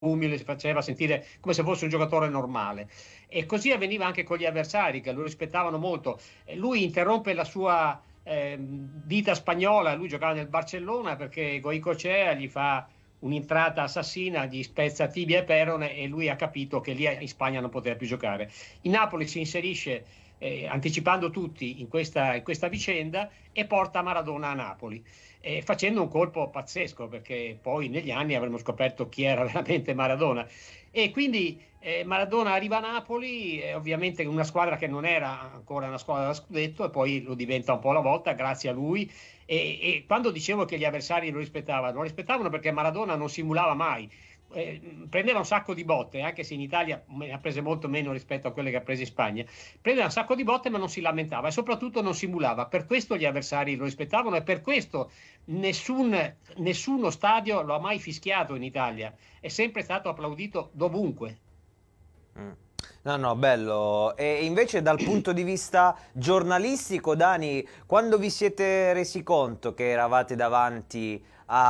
umile, si faceva sentire come se fosse un giocatore normale. E così avveniva anche con gli avversari che lo rispettavano molto. Lui interrompe la sua vita spagnola, lui giocava nel Barcellona perché Goicoechea gli fa un'entrata assassina, gli spezza tibia e perone e lui ha capito che lì in Spagna non poteva più giocare. In Napoli si inserisce anticipando tutti in questa vicenda e porta Maradona a Napoli, facendo un colpo pazzesco perché poi negli anni avremmo scoperto chi era veramente Maradona. E quindi Maradona arriva a Napoli, ovviamente una squadra che non era ancora una squadra da scudetto e poi lo diventa un po' alla volta grazie a lui. E quando dicevo che gli avversari lo rispettavano perché Maradona non simulava mai. Prendeva un sacco di botte, anche se in Italia ne ha prese molto meno rispetto a quelle che ha preso in Spagna. Prendeva un sacco di botte, ma non si lamentava e soprattutto non simulava. Per questo gli avversari lo rispettavano e per questo nessuno stadio lo ha mai fischiato in Italia. È sempre stato applaudito dovunque. Mm. No, no, bello. E invece dal punto di vista giornalistico, Dani, quando vi siete resi conto che eravate davanti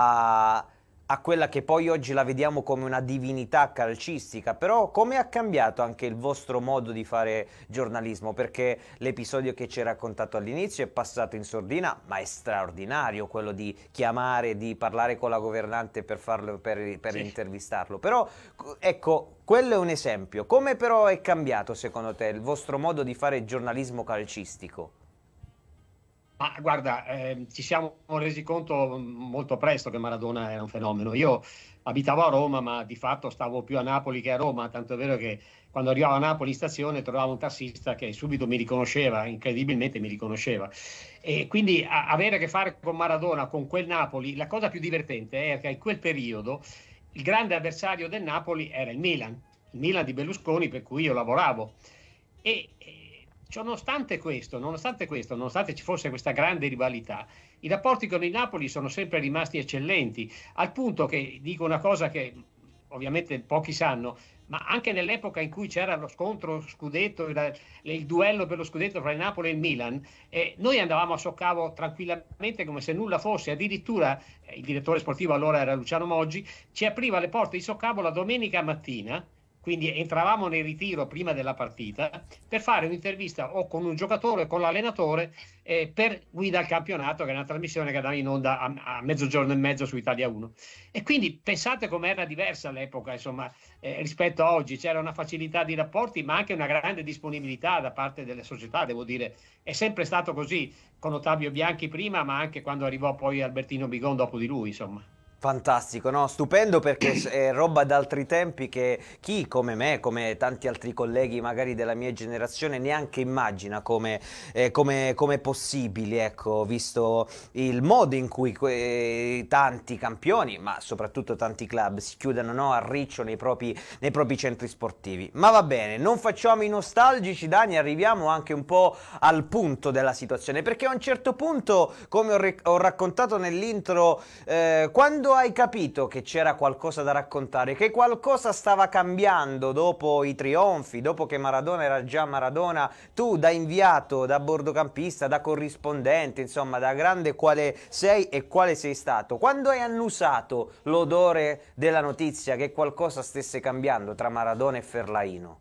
a quella che poi oggi la vediamo come una divinità calcistica, però come ha cambiato anche il vostro modo di fare giornalismo? Perché l'episodio che ci hai raccontato all'inizio è passato in sordina, ma è straordinario quello di chiamare, di parlare con la governante per farlo, per Sì. intervistarlo. Però ecco, quello è un esempio. Come però è cambiato secondo te il vostro modo di fare giornalismo calcistico? Ma guarda, ci siamo resi conto molto presto che Maradona era un fenomeno. Io abitavo a Roma, ma di fatto stavo più a Napoli che a Roma, tanto è vero che quando arrivavo a Napoli in stazione trovavo un tassista che subito mi riconosceva, incredibilmente mi riconosceva. E quindi avere a che fare con Maradona, con quel Napoli, la cosa più divertente è che in quel periodo il grande avversario del Napoli era il Milan di Berlusconi per cui io lavoravo. Nonostante ci fosse questa grande rivalità, i rapporti con il Napoli sono sempre rimasti eccellenti, al punto che dico una cosa che ovviamente pochi sanno, ma anche nell'epoca in cui c'era lo scontro scudetto, il duello per lo scudetto fra il Napoli e il Milan, noi andavamo a Soccavo tranquillamente come se nulla fosse, addirittura il direttore sportivo allora era Luciano Moggi, ci apriva le porte di Soccavo la domenica mattina, quindi entravamo nel ritiro prima della partita per fare un'intervista o con un giocatore o con l'allenatore per Guida al campionato, che è una trasmissione che andava in onda a mezzogiorno e mezzo su Italia 1. E quindi pensate com'era diversa all'epoca, insomma, rispetto a oggi. C'era una facilità di rapporti, ma anche una grande disponibilità da parte delle società, devo dire. È sempre stato così con Ottavio Bianchi prima, ma anche quando arrivò poi Albertino Bigon dopo di lui, insomma. Fantastico, no? Stupendo perché è roba d'altri tempi che chi come me, come tanti altri colleghi magari della mia generazione neanche immagina come possibili, ecco, visto il modo in cui tanti campioni, ma soprattutto tanti club si chiudono, no, a riccio nei propri centri sportivi. Ma va bene, non facciamo i nostalgici, Dani, arriviamo anche un po' al punto della situazione, perché a un certo punto, come ho raccontato nell'intro, quando hai capito che c'era qualcosa da raccontare, che qualcosa stava cambiando dopo i trionfi, dopo che Maradona era già Maradona, tu da inviato, da bordocampista, da corrispondente, insomma, da grande quale sei e quale sei stato, quando hai annusato l'odore della notizia che qualcosa stesse cambiando tra Maradona e Ferlaino?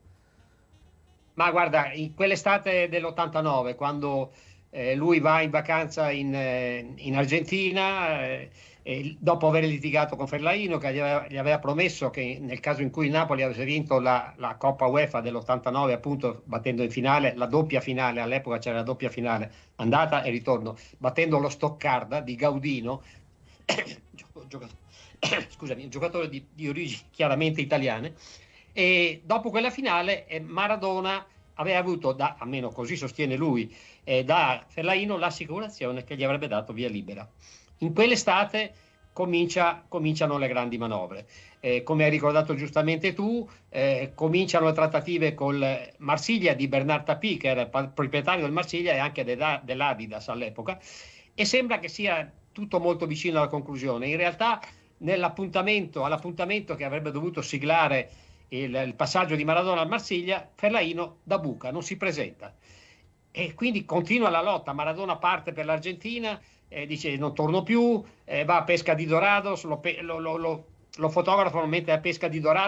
Ma guarda, in quell'estate dell'89, quando lui va in vacanza in Argentina, dopo aver litigato con Ferlaino, che gli aveva promesso che nel caso in cui il Napoli avesse vinto la Coppa UEFA dell'89, appunto battendo in finale, la doppia finale, all'epoca c'era la doppia finale, andata e ritorno, battendo lo Stoccarda di Gaudino, giocatore, scusami, un giocatore di origini chiaramente italiane. E dopo quella finale Maradona aveva avuto, almeno così sostiene lui, da Fellaino l'assicurazione che gli avrebbe dato via libera. In quell'estate cominciano le grandi manovre. Come hai ricordato giustamente tu, cominciano le trattative col Marsiglia di Bernard Tapie, che era il proprietario del Marsiglia e anche dell'Adidas all'epoca, e sembra che sia tutto molto vicino alla conclusione. In realtà, all'appuntamento che avrebbe dovuto siglare il passaggio di Maradona al Marsiglia, Fellaino da buca, non si presenta. E quindi continua la lotta. Maradona parte per l'Argentina, dice non torno più, va a Pesca di Dorados, lo fotografano mentre la pesca di dorate